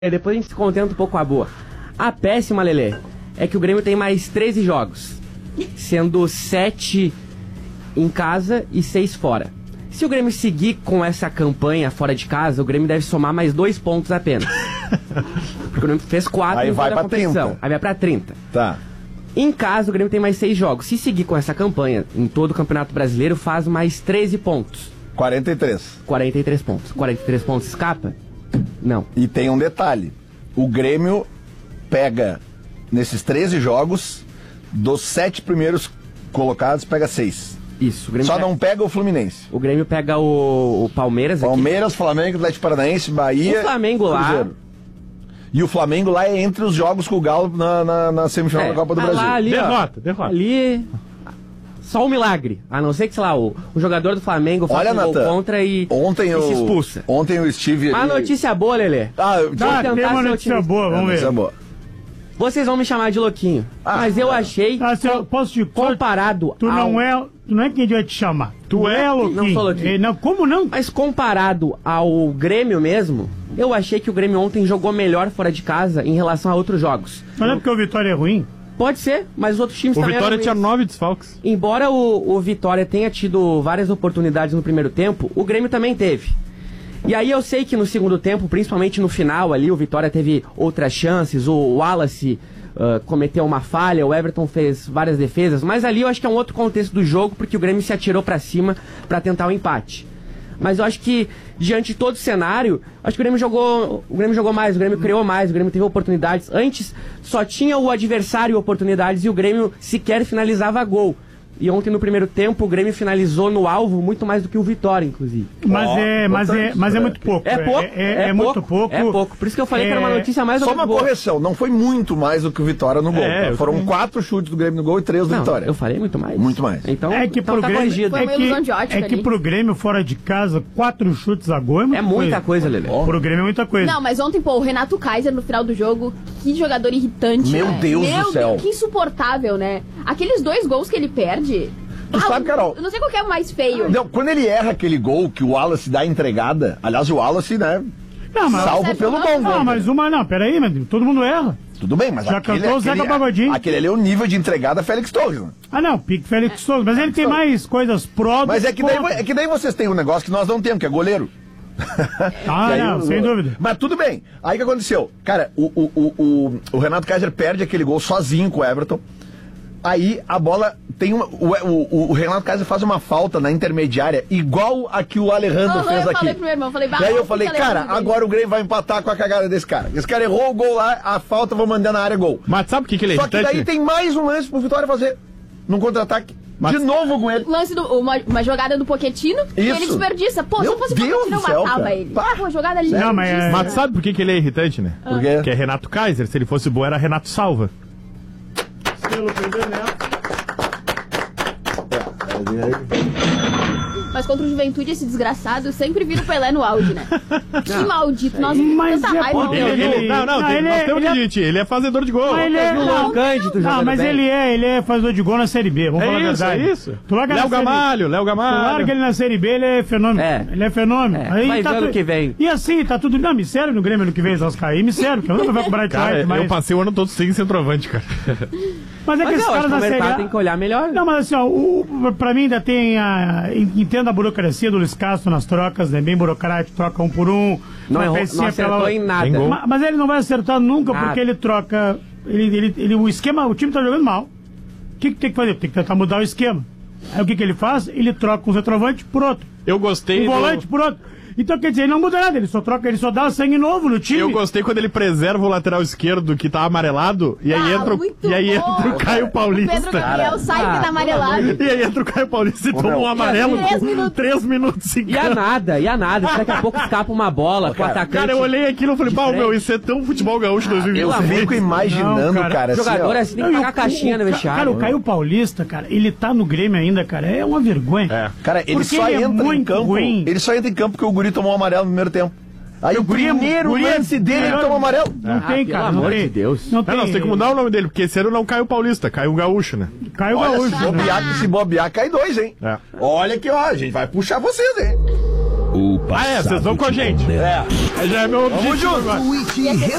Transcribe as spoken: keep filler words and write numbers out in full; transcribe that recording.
Depois a gente se contenta um pouco com a boa. A péssima, Lelê, é que o Grêmio tem mais treze jogos, sendo sete em casa e seis fora. Se o Grêmio seguir com essa campanha fora de casa, o Grêmio deve somar mais dois pontos apenas. Porque o Grêmio fez quatro aí em vai toda a pra competição. trinta. Aí vai pra trinta. Tá. Em casa, o Grêmio tem mais seis jogos. Se seguir com essa campanha em todo o Campeonato Brasileiro, faz mais treze pontos. quarenta e três. quarenta e três pontos. quarenta e três pontos escapa? Não. E tem um detalhe. O Grêmio pega, nesses treze jogos, dos sete primeiros colocados, pega seis. Isso. O Grêmio Só pega... não pega o Fluminense. O Grêmio pega o, o Palmeiras aqui. Palmeiras, Flamengo, Atlético Paranaense, Bahia... O Flamengo lá... Cruzeiro. E o Flamengo lá é entre os jogos com o Galo na, na, na semifinal É, da Copa do ah, Brasil. lá, ali, derrota, ó, derrota. Ali... Só um milagre. A não ser que, sei lá, o, o jogador do Flamengo faça Olha, um gol Nathan, contra e, ontem e eu, se expulsa. Ontem eu estive... A notícia boa, Lelê. Ah, eu... Tá, tentar tem uma ser notícia otimista. boa, vamos Notícia ver. boa. Vocês vão me chamar de louquinho. Ah, mas eu achei... Ah, se eu posso te... Comparado Tu ao... não é... Tu não é quem vai te chamar. Tu é louquinho. Não sou louquinho. Eh, Não, como não? Mas comparado ao Grêmio mesmo, eu achei que o Grêmio ontem jogou melhor fora de casa em relação a outros jogos. Mas não é porque o Vitória é ruim? Pode ser, mas os outros times O também Vitória eram tinha ruins. nove desfalques. Embora o, o Vitória tenha tido várias oportunidades no primeiro tempo, o Grêmio também teve. E aí eu sei que no segundo tempo, principalmente no final ali, o Vitória teve outras chances, o Wallace uh, cometeu uma falha, o Everton fez várias defesas, mas ali eu acho que é um outro contexto do jogo, porque o Grêmio se atirou pra cima pra tentar o empate. Mas eu acho que, diante de todo o cenário, acho que o Grêmio jogou, o Grêmio jogou mais, o Grêmio criou mais, o Grêmio teve oportunidades. Antes, só tinha o adversário oportunidades e o Grêmio sequer finalizava gol. E ontem, no primeiro tempo, o Grêmio finalizou no alvo muito mais do que o Vitória, inclusive. Mas, Ó, é, mas, é, importante, mas é né? muito pouco. É pouco, É, é- é muito pouco. É pouco. Por isso que eu falei que era uma É, notícia mais Só do que uma boa. correção, não foi muito mais do que o Vitória no gol. É, tá? eu Foram também. quatro chutes do Grêmio no gol e três do Não, Vitória. eu falei muito mais. Muito mais. Então, É que então pro tá Grêmio, corrigido. Foi é uma que, ilusão de ótica é que ali. pro Grêmio fora de casa, quatro chutes a gol é muita É muita coisa, Lelê. Pro Grêmio é muita coisa. Não, mas ontem, pô, o Renato Kaiser no final do jogo, que jogador irritante. Meu né? Deus Meu do céu. Deus, que insuportável, né? Aqueles dois gols que ele perde. Tu sabe, Carol? Eu não sei qual que é o mais feio. Não, quando ele erra aquele gol que o Wallace dá a entregada, aliás, o Wallace, né, Não, mas, salvo Serve pelo não, bom não, gol. mas uma não, peraí, mas todo mundo erra. Tudo bem, mas Já aquele, cantou o Zeca aquele, Pagodinho. aquele ali é o nível de entregada Félix Torres. Né? Ah não, Pique Félix Souza, mas ele tem mais coisas pró do Mas é que, daí, contra. é que daí vocês têm um negócio que nós não temos, que é goleiro. Ah, E aí não, o- sem dúvida. Mas tudo bem. Aí o que aconteceu? Cara, o, o, o, o, o Renato Kaiser perde aquele gol sozinho com o Everton. Aí a bola tem uma. O, o, o Renato Kaiser faz uma falta na intermediária, igual a que o Alejandro Aham, fez eu aqui. falei pro meu irmão, falei, bah, E aí eu que falei, que cara, Alejandro fez? agora o Grêmio vai empatar com a cagada desse cara. Esse cara errou o gol lá, a falta, vou mandar na área gol. Mas sabe o que, que ele é Só que irritante? daí tem mais um lance pro Vitória fazer. Num contra-ataque. Mas- De novo com ele. Lance do, uma, uma jogada do Pochettino e Isso. ele desperdiça. Pô, Meu se fosse o Deus Pochettino, eu do céu, matava cara. ele. Pá. Pô, jogada linda. Não, mas é- Mas sabe por que, que ele é irritante, né? Por quê? Que é Renato Kaiser. Se ele fosse bom, era Renato Salva. Mas contra o Juventude, esse desgraçado sempre vira o Pelé no auge, né? Que maldito. Nós Mas tanta é raiva. porque dele. Ele, Ele- ele- não, não, não, tem, ele nós é- temos ele que é- admitir. Ele é fazedor de gol. Mas ele é- O não, Luan Cândido não, jogando mas bem. ele é, ele é fazedor de gol na Série B, vamos falar a É isso, é verdade. isso. Tu larga Léo na Série- Gamalho, Léo Tu larga Gamalho. ele na Série B, ele é fenômeno. É. Ele é fenômeno. É, vai ver ano que vem. E assim, tá tudo... Não, me serve no Grêmio ano que vem, se elas caírem, me serve, que eu nunca vou cobrar de Cara, White, mas... eu passei o ano todo sem centroavante, cara. Mas é que Mas esses eu acho caras que o na Série mercado A... tem que olhar melhor. Não, mas assim, ó, o, pra mim ainda tem a... Entendo a burocracia do Luiz Castro nas trocas, né? Bem burocrático, troca um por um. Não, uma errou, pecinha não acertou pela- em nada. Tem gol. Ma- Mas ele não vai acertar nunca, Nada. porque ele troca... Ele, ele, ele, o esquema, o time tá jogando mal. O que, que tem que fazer? Tem que tentar mudar o esquema. Aí o que, que ele faz? Ele troca um centroavante por outro. Eu gostei Um do... volante por outro. Então, quer dizer, ele não muda nada, ele só troca, ele só dá sangue novo no time. Eu gostei quando ele preserva o lateral esquerdo que tá amarelado e aí Ah, entra, o- muito e aí bom. entra o Caio O Paulista. Pedro Gabriel sai Ah, da amarelado. E aí entra o Caio Paulista e toma meu. um amarelo Três com minutos. três minutos em E a campo. nada, e a nada. Se daqui a pouco escapa uma bola com o cara, atacante. Cara, eu olhei aquilo e falei, pau, meu, isso é tão futebol gaúcho dois mil e vinte e Eu seis. fico imaginando, Não, cara. cara, assim, Jogador ó, assim tem que Não, e pagar o- caixinha o- no ca- vestiário. Cara, o Caio Paulista, cara, ele tá no Grêmio ainda, cara, é uma vergonha. É. Cara, ele Porque só ele é entra em muito campo. ruim. Ele só entra em campo porque o Guri tomou um amarelo no primeiro tempo. Aí o Guri é- primeiro Guri é lance dele, ele melhor- toma amarelo. Não Ah, tem, pelo cara. Não amor tem. de Deus. Não É, tem. nós temos que mudar o nome dele, porque esse ano não caiu Paulista, caiu o Gaúcho, né? Caio Olha, Gaúcho. se né? bobear, se bobear, cai dois, hein? É. Olha que, ó, a gente vai puxar vocês, hein? Ah, é, vocês vão com a gente. É. Já é meu objetivo agora.